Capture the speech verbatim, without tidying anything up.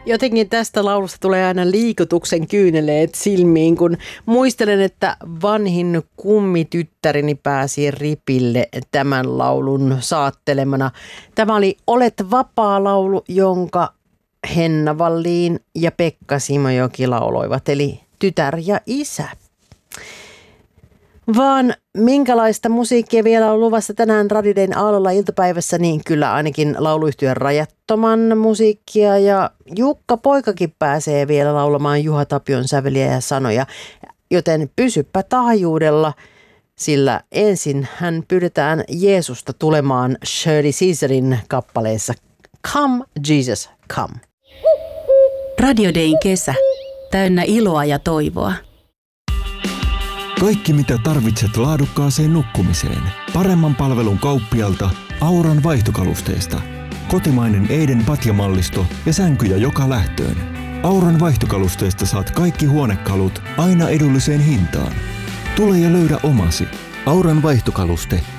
Jotenkin tästä laulusta tulee aina liikutuksen kyyneleet silmiin, kun muistelen, että vanhin kummityttäreni pääsi ripille tämän laulun saattelemana. Tämä oli Olet vapaa -laulu, jonka Henna Wallin ja Pekka Simojoki lauloivat, eli tytär ja isä. Vaan minkälaista musiikkia vielä on luvassa tänään Radioiden aallolla iltapäivässä, niin kyllä ainakin lauluyhtyön Rajattoman musiikkia, ja Jukka Poikakin pääsee vielä laulamaan Juha Tapion säveliä ja sanoja, joten pysyppä taajuudella, sillä ensin hän pyydetään Jeesusta tulemaan Shirley Caesarin kappaleessa Come Jesus Come. Radiodein kesä, täynnä iloa ja toivoa. Kaikki mitä tarvitset laadukkaaseen nukkumiseen. Paremman palvelun kauppialta Auran vaihtokalusteesta. Kotimainen Eiden patjamallisto ja sänkyjä joka lähtöön. Auran vaihtokalusteesta saat kaikki huonekalut aina edulliseen hintaan. Tule ja löydä omasi. Auran vaihtokaluste